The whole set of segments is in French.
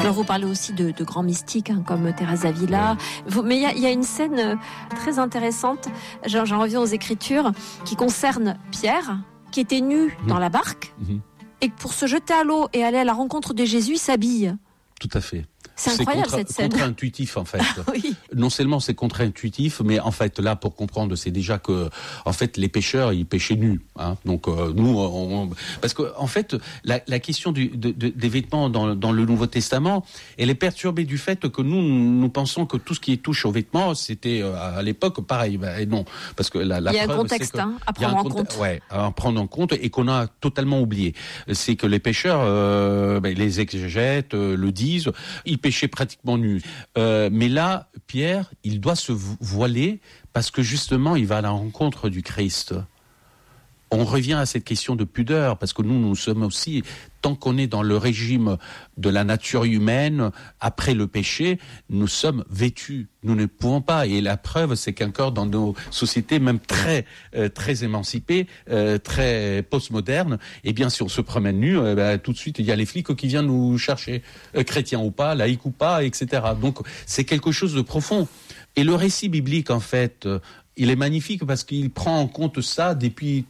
Alors vous parlez aussi de grands mystiques comme Thérèse d'Avila, mais il y a une scène très intéressante, j'en reviens aux Écritures, qui concerne Pierre, qui était nu dans la barque, et pour se jeter à l'eau et aller à la rencontre de Jésus, il s'habille. Tout à fait. C'est incroyable cette scène. C'est contre-intuitif en fait. Oui. Non seulement c'est contre-intuitif, mais en fait là pour comprendre, c'est déjà que en fait les pêcheurs ils pêchaient nus. Donc nous, parce que en fait la question des vêtements dans le Nouveau Testament, elle est perturbée du fait que nous pensons que tout ce qui touche aux vêtements, c'était à l'époque pareil. Et non, parce que la il y a preuve, un contexte à prendre en compte. Ouais, à prendre en compte et qu'on a totalement oublié. C'est que les pêcheurs, les exégètes le disent, ils pêchait pratiquement nu. Mais là, Pierre, il doit se voiler parce que justement, il va à la rencontre du Christ. On revient à cette question de pudeur, parce que nous sommes aussi, tant qu'on est dans le régime de la nature humaine, après le péché, nous sommes vêtus. Nous ne pouvons pas. Et la preuve, c'est qu'encore dans nos sociétés, même très émancipées, très postmodernes, eh bien, si on se promène nu, tout de suite, il y a les flics qui viennent nous chercher, chrétiens ou pas, laïcs ou pas, etc. Donc, c'est quelque chose de profond. Et le récit biblique, en fait, il est magnifique parce qu'il prend en compte ça depuis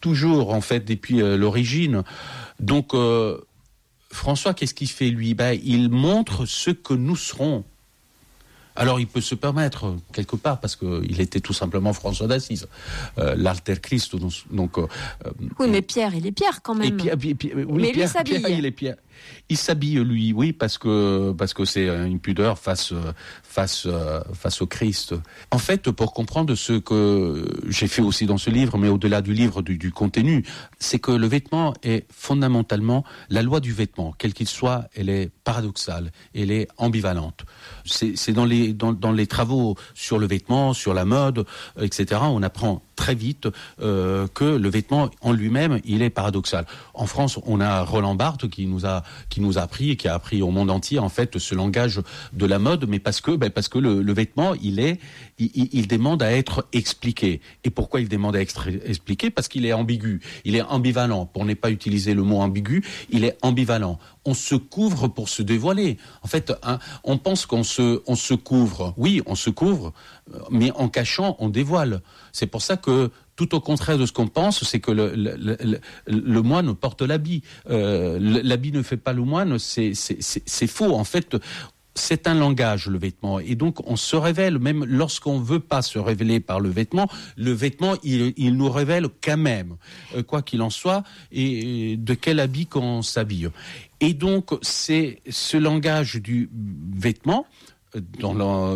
l'origine. Donc, François, qu'est-ce qu'il fait, lui ? Il montre ce que nous serons. Alors, il peut se permettre, quelque part, parce qu'il était tout simplement François d'Assise, l'alter Christ. Donc, oui, mais Pierre, il est Pierre, quand même. Mais lui s'habille. Pierre, il est Pierre. Il s'habille, lui, oui, parce que c'est une pudeur face au Christ. En fait, pour comprendre ce que j'ai fait aussi dans ce livre, mais au-delà du livre, du contenu, c'est que le vêtement est fondamentalement, la loi du vêtement, quel qu'il soit, elle est paradoxale, elle est ambivalente. C'est dans les travaux sur le vêtement, sur la mode, etc., on apprend très vite que le vêtement en lui-même, il est paradoxal. En France, on a Roland Barthes qui nous a appris et qui a appris au monde entier en fait ce langage de la mode, mais parce que le vêtement, il demande à être expliqué. Et pourquoi il demande à être expliqué ? Parce qu'il est ambigu, il est ambivalent. Pour ne pas utiliser le mot ambigu, il est ambivalent. On se couvre pour se dévoiler. En fait, on pense qu'on se couvre. Oui, on se couvre, mais en cachant, on dévoile. C'est pour ça que, tout au contraire de ce qu'on pense, c'est que le moine porte l'habit. L'habit ne fait pas le moine, c'est faux. En fait, c'est un langage, le vêtement. Et donc, on se révèle, même lorsqu'on ne veut pas se révéler par le vêtement, il nous révèle quand même, quoi qu'il en soit, et de quel habit qu'on s'habille. Et donc, c'est ce langage du vêtement, dans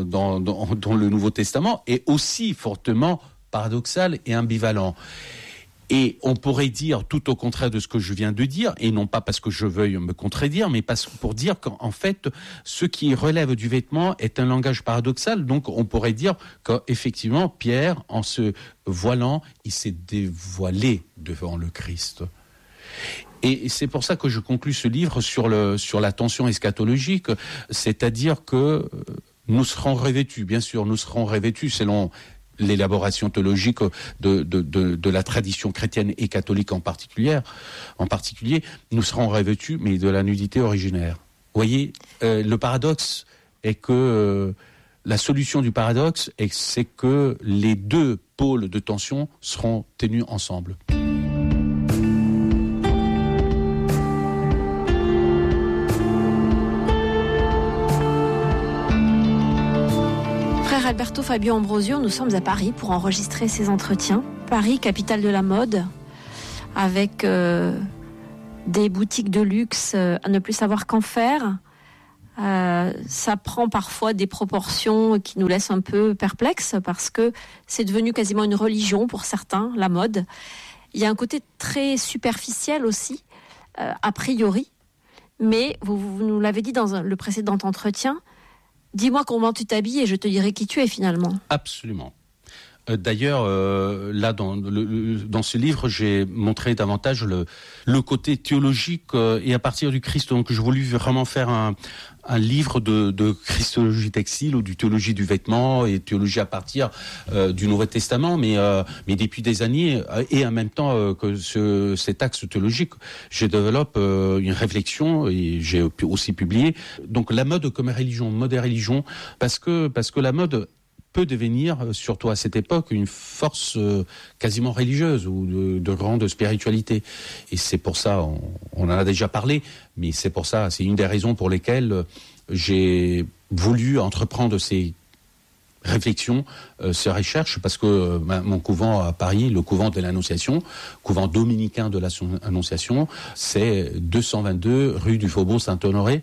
le Nouveau Testament, est aussi fortement paradoxal et ambivalent. Et on pourrait dire tout au contraire de ce que je viens de dire, et non pas parce que je veuille me contredire, mais pour dire qu'en fait, ce qui relève du vêtement est un langage paradoxal. Donc on pourrait dire qu'effectivement, Pierre, en se voilant, il s'est dévoilé devant le Christ. Et c'est pour ça que je conclus ce livre sur la tension eschatologique, c'est-à-dire que nous serons revêtus, bien sûr, nous serons revêtus selon l'élaboration théologique de la tradition chrétienne et catholique en particulier, nous serons revêtus, mais de la nudité originaire. Vous voyez, le paradoxe est que la solution du paradoxe c'est que les deux pôles de tension seront tenus ensemble. Alberto Fabio Ambrosio, nous sommes à Paris pour enregistrer ces entretiens. Paris, capitale de la mode, avec des boutiques de luxe à ne plus savoir qu'en faire. Ça prend parfois des proportions qui nous laissent un peu perplexes parce que c'est devenu quasiment une religion pour certains, la mode. Il y a un côté très superficiel aussi, a priori, mais vous nous l'avez dit dans le précédent entretien. Dis-moi comment tu t'habilles et je te dirai qui tu es finalement. Absolument. D'ailleurs, là, dans ce livre, j'ai montré davantage le côté théologique et à partir du Christ. Donc, j'ai voulu vraiment faire un livre de christologie textile ou du théologie du vêtement et théologie à partir du Nouveau Testament, mais depuis des années et en même temps que cet axe théologique, je développe une réflexion et j'ai aussi publié. Donc, la mode comme religion, mode et religion, parce que la mode peut devenir, surtout à cette époque, une force quasiment religieuse ou de grande spiritualité. Et c'est pour ça, on en a déjà parlé, mais c'est pour ça, c'est une des raisons pour lesquelles j'ai voulu entreprendre ces réflexions, ces recherches, parce que mon couvent à Paris, le couvent de l'Annonciation, couvent dominicain de l'Annonciation, c'est 222 rue du Faubourg Saint-Honoré.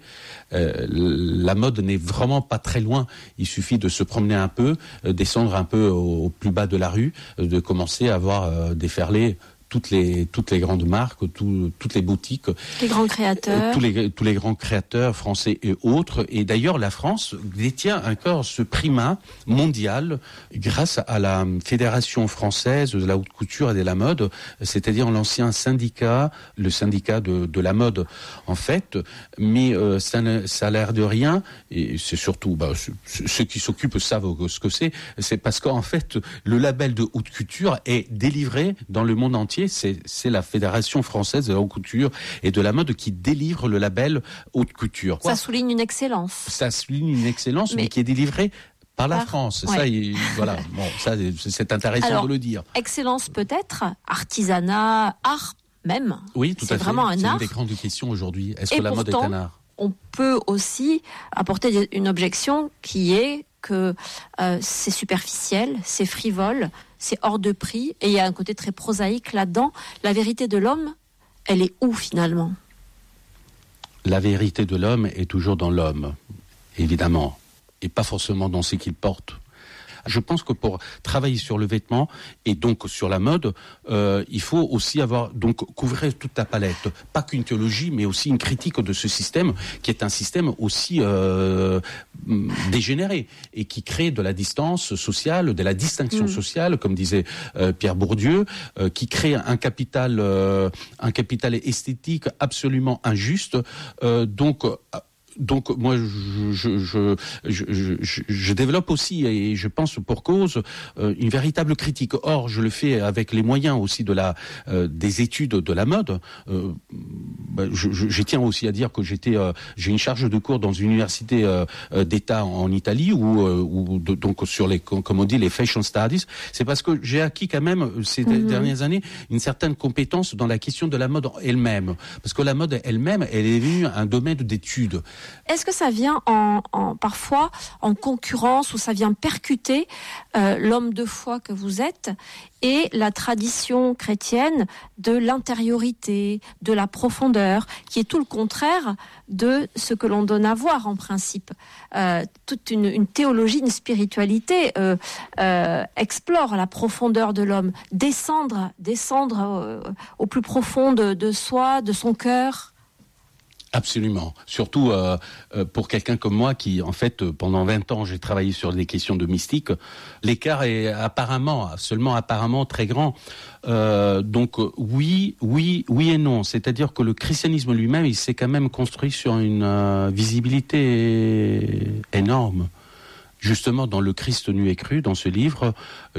La mode n'est vraiment pas très loin. Il suffit de se promener un peu, descendre un peu au plus bas de la rue, de commencer à voir déferler toutes les grandes marques, toutes les boutiques, les grands créateurs, tous les grands créateurs français et autres. Et d'ailleurs, la France détient encore ce primat mondial grâce à la Fédération française de la haute couture et de la mode, c'est-à-dire l'ancien syndicat, le syndicat de la mode en fait. Mais ça a l'air de rien. Et c'est surtout, ceux qui s'occupent savent ce que c'est. C'est parce qu'en fait, le label de haute couture est délivré dans le monde entier. C'est la Fédération française de la haute couture et de la mode qui délivre le label haute couture. Ça souligne une excellence. Ça souligne une excellence, mais qui est délivrée par la France. Ouais. Ça, voilà. Bon, ça, c'est intéressant. Alors, de le dire. Excellence peut-être, artisanat, art même. Oui, tout à fait. C'est vraiment un art. C'est une des grandes questions aujourd'hui. Est-ce que la mode est un art ? On peut aussi apporter une objection qui est que c'est superficiel, c'est frivole, c'est hors de prix, et il y a un côté très prosaïque là-dedans. La vérité de l'homme, elle est où finalement ? La vérité de l'homme est toujours dans l'homme, évidemment, et pas forcément dans ce qu'il porte. Je pense que pour travailler sur le vêtement et donc sur la mode, il faut aussi couvrir toute la palette. Pas qu'une théologie, mais aussi une critique de ce système qui est un système aussi dégénéré et qui crée de la distance sociale, de la distinction sociale, comme disait Pierre Bourdieu, qui crée un capital esthétique absolument injuste. Donc moi je développe aussi, et je pense pour cause, une véritable critique. Or je le fais avec les moyens aussi des études de la mode. Je tiens aussi à dire que j'ai une charge de cours dans une université d'État en Italie donc sur comme on dit les fashion studies. C'est parce que j'ai acquis quand même ces dernières années une certaine compétence dans la question de la mode elle-même, parce que la mode elle-même, elle est devenue un domaine d'études. Est-ce que ça vient parfois en concurrence, ou ça vient percuter l'homme de foi que vous êtes et la tradition chrétienne de l'intériorité, de la profondeur, qui est tout le contraire de ce que l'on donne à voir en principe. Toute une théologie, une spiritualité explore la profondeur de l'homme, descendre au plus profond de soi, de son cœur. Absolument. Surtout pour quelqu'un comme moi qui, en fait, pendant 20 ans, j'ai travaillé sur des questions de mystique. L'écart est seulement apparemment très grand. Donc oui et non. C'est-à-dire que le christianisme lui-même, il s'est quand même construit sur une visibilité énorme. Justement, dans le Christ nu et cru, dans ce livre,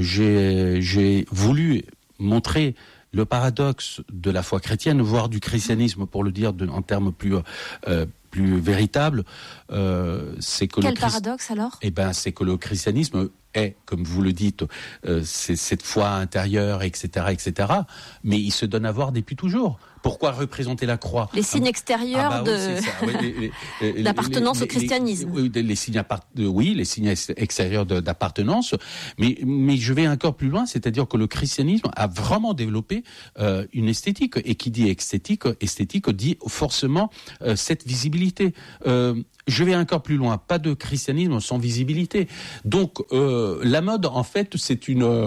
j'ai voulu montrer le paradoxe de la foi chrétienne, voire du christianisme, pour le dire en termes plus véritables, c'est que Quel paradoxe alors ? C'est que le christianisme est, comme vous le dites, c'est cette foi intérieure, etc., mais il se donne à voir depuis toujours. Pourquoi représenter la croix ? Les signes extérieurs d'appartenance au christianisme. Les signes extérieurs d'appartenance. Mais je vais encore plus loin, c'est-à-dire que le christianisme a vraiment développé une esthétique. Et qui dit esthétique dit forcément cette visibilité. Je vais encore plus loin, pas de christianisme sans visibilité. Donc la mode, en fait, c'est une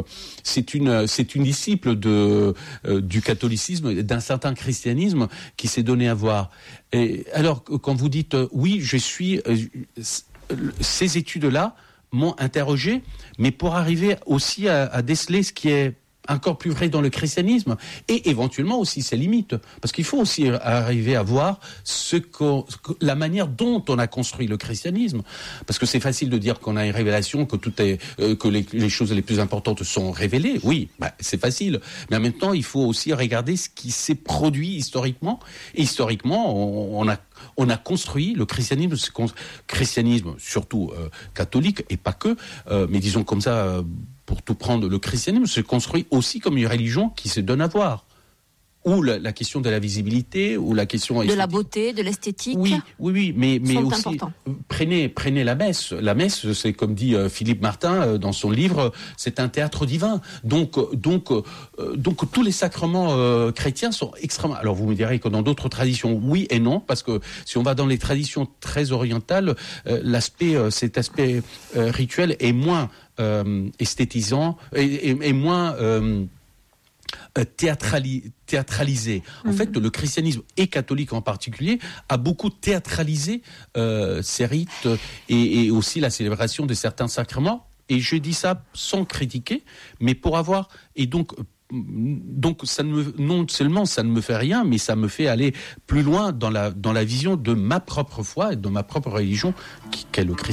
disciple du catholicisme, d'un certain christianisme qui s'est donné à voir. Et alors, quand vous dites oui, je suis ces études-là m'ont interrogé, mais pour arriver aussi à déceler ce qui est encore plus vrai dans le christianisme, et éventuellement aussi ses limites, parce qu'il faut aussi arriver à voir la manière dont on a construit le christianisme, parce que c'est facile de dire qu'on a une révélation, que tout est, que les choses les plus importantes sont révélées. Oui, c'est facile, mais en même temps, il faut aussi regarder ce qui s'est produit historiquement. Et historiquement, on a construit le christianisme, surtout catholique et pas que, mais disons comme ça. Pour tout prendre, le christianisme se construit aussi comme une religion qui se donne à voir. Ou la question de la visibilité, ou la question de la beauté, de l'esthétique. Oui, mais aussi importants. prenez la messe. La messe, c'est comme dit Philippe Martin dans son livre, c'est un théâtre divin. Donc tous les sacrements chrétiens sont extrêmement. Alors vous me direz que dans d'autres traditions, oui et non, parce que si on va dans les traditions très orientales, cet aspect rituel est moins esthétisant et moins théâtralisé. En fait, le christianisme et catholique en particulier a beaucoup théâtralisé ces rites et aussi la célébration de certains sacrements. Et je dis ça sans critiquer, mais pour avoir et donc non seulement ça ne me fait rien, mais ça me fait aller plus loin dans la vision de ma propre foi et de ma propre religion, qu'est le christianisme.